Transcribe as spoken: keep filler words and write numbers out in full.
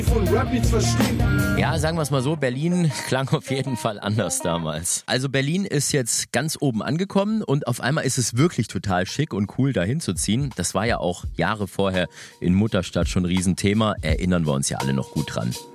von Rap-Beats verstehen. Ja, sagen wir es mal so, Berlin klang auf jeden Fall anders damals. Also Berlin ist jetzt ganz oben angekommen und auf einmal ist es wirklich total schick und cool, dahin zu ziehen. Das war ja auch Jahre vorher in Mutterstadt schon ein Riesenthema, erinnern wir uns ja alle noch gut dran.